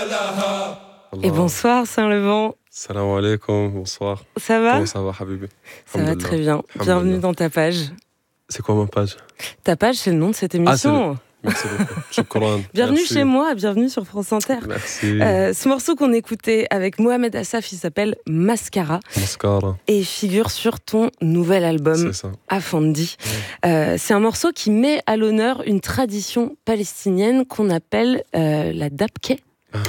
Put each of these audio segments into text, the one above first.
Et bonsoir Saint-Levant. Salam alaikum, bonsoir. Ça va? Comment ça va, Habibi? Ça va très bien. Bienvenue dans ta page. C'est quoi ma page? Ta page, c'est le nom de cette émission. Merci beaucoup. Shukran. Bienvenue Merci. chez moi, bienvenue sur France Inter. Merci. Ce morceau qu'on écoutait avec Mohamed Assaf, il s'appelle Mascara. Mascara. Et il figure sur ton nouvel album, C'est ça. Afandi. C'est un morceau qui met à l'honneur une tradition palestinienne qu'on appelle la dabke.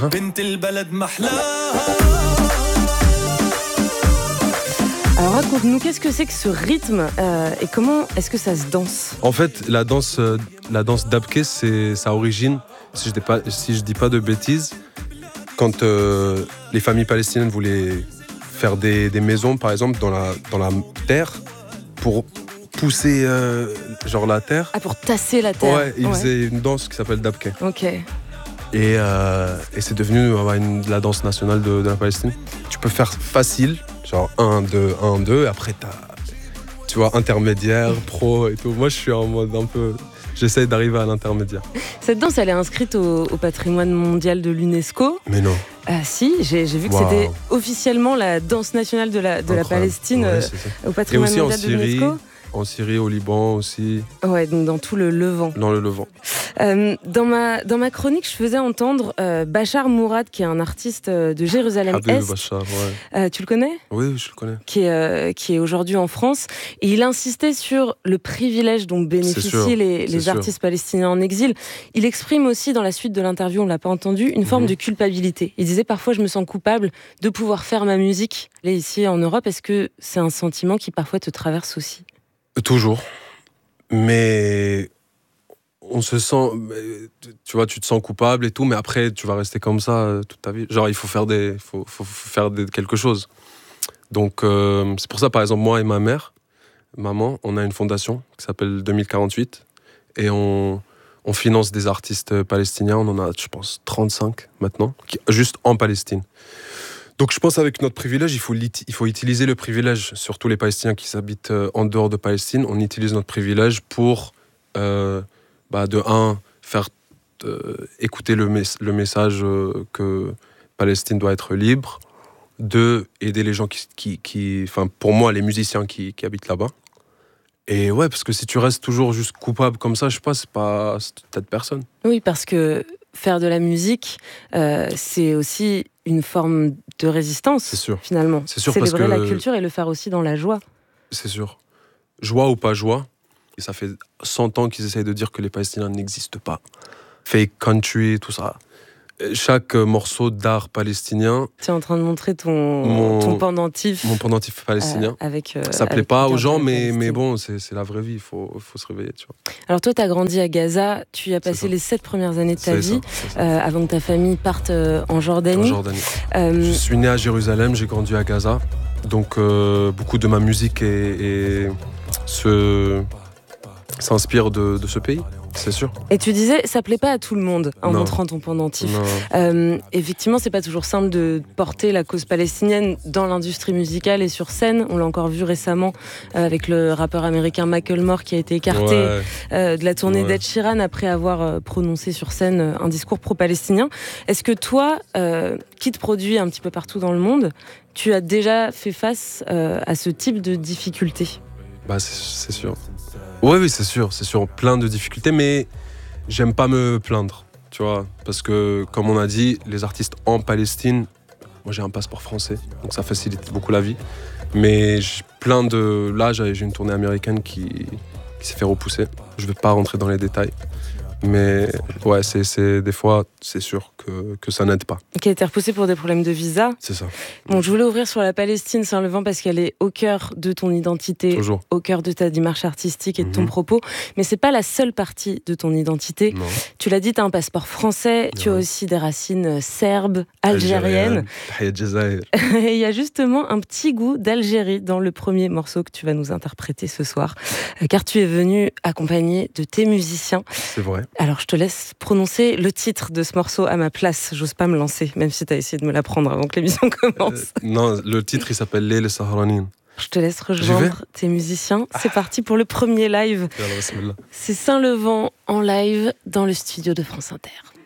Alors raconte-nous, qu'est-ce que c'est que ce rythme et comment est-ce que ça se danse? En fait, la danse dabke, c'est sa origine, si je dis pas de bêtises, quand les familles palestiniennes voulaient faire des maisons, par exemple, dans la terre, pour pousser genre la terre. Ah, pour tasser la terre. Ouais, ils faisaient une danse qui s'appelle dabke. Ok. Et c'est devenu la danse nationale de la Palestine. Tu peux faire facile, genre 1, 2, 1, 2, après t'as, tu vois, intermédiaire, pro et tout. Moi, je suis en mode un peu... J'essaye d'arriver à l'intermédiaire. Cette danse, elle est inscrite au patrimoine mondial de l'UNESCO. Mais non. Ah si, j'ai vu que c'était officiellement la danse nationale de la Palestine au patrimoine mondial de l'UNESCO. En Syrie, au Liban aussi. Ouais, donc dans tout le Levant. Dans le Levant. Dans ma chronique, je faisais entendre Bachar Mourad, qui est un artiste de Jérusalem-Est. Bachar, ouais. Tu le connais? Oui, je le connais. Qui est aujourd'hui en France. Et il insistait sur le privilège dont bénéficient les artistes palestiniens en exil. Il exprime aussi, dans la suite de l'interview, on ne l'a pas entendu, une forme de culpabilité. Il disait parfois, je me sens coupable de pouvoir faire ma musique. Là, ici, en Europe, est-ce que c'est un sentiment qui parfois te traverse aussi? Toujours. Mais on se sent, tu vois, tu te sens coupable et tout, mais après, tu vas rester comme ça toute ta vie. Genre, il faut faire quelque chose. Donc, c'est pour ça, par exemple, moi et ma maman, on a une fondation qui s'appelle 2048 et on finance des artistes palestiniens. On en a, je pense, 35 maintenant, juste en Palestine. Donc je pense avec notre privilège, il faut utiliser le privilège, surtout les Palestiniens qui s'habitent en dehors de Palestine. On utilise notre privilège pour, faire écouter le message que Palestine doit être libre, aider les gens pour moi, les musiciens qui habitent là-bas. Et ouais, parce que si tu restes toujours juste coupable comme ça, je sais pas, c'est peut-être personne. Oui, parce que faire de la musique, c'est aussi une forme de résistance, c'est sûr. Finalement. C'est sûr, célébrer la culture et le faire aussi dans la joie. C'est sûr. Joie ou pas joie, et ça fait 100 ans qu'ils essayent de dire que les Palestiniens n'existent pas. Fake country, tout ça. Chaque morceau d'art palestinien... Tu es en train de montrer ton pendentif. Mon pendentif palestinien. Ça plaît pas aux gens, mais bon, c'est la vraie vie, il faut se réveiller, tu vois. Alors toi, tu as grandi à Gaza, tu y as passé les 7 premières années de ta vie, avant que ta famille parte en Jordanie. Je suis né à Jérusalem, j'ai grandi à Gaza, donc beaucoup de ma musique s'inspire de ce pays. C'est sûr. Et tu disais, ça plaît pas à tout le monde en montrant ton pendentif. Effectivement, c'est pas toujours simple de porter la cause palestinienne dans l'industrie musicale et sur scène. On l'a encore vu récemment avec le rappeur américain Macklemore qui a été écarté de la tournée d'Ed Sheeran après avoir prononcé sur scène un discours pro-palestinien. Est-ce que toi, qui te produis un petit peu partout dans le monde, tu as déjà fait face à ce type de difficultés? C'est sûr. Oui, c'est sûr, plein de difficultés, mais j'aime pas me plaindre, tu vois, parce que, comme on a dit, les artistes en Palestine, moi j'ai un passeport français, donc ça facilite beaucoup la vie, mais là, j'ai une tournée américaine qui s'est fait repousser, je vais pas rentrer dans les détails, mais ouais, des fois, c'est sûr que ça n'aide pas. Qui a été repoussé pour des problèmes de visa. C'est ça. Bon, je voulais ouvrir sur la Palestine Saint-Levant parce qu'elle est au cœur de ton identité, toujours. Au cœur de ta démarche artistique et de ton propos, mais c'est pas la seule partie de ton identité. Non. Tu l'as dit, tu as un passeport français, tu as aussi des racines serbes, algériennes. Et il y a justement un petit goût d'Algérie dans le premier morceau que tu vas nous interpréter ce soir, car tu es venu accompagné de tes musiciens. C'est vrai. Alors je te laisse prononcer le titre de ce morceau à ma place. J'ose pas me lancer, même si tu as essayé de me l'apprendre avant que l'émission commence. Non, le titre il s'appelle Leil Sahranin. Je te laisse rejoindre tes musiciens. C'est parti pour le premier live. C'est Saint-Levant en live dans le studio de France Inter.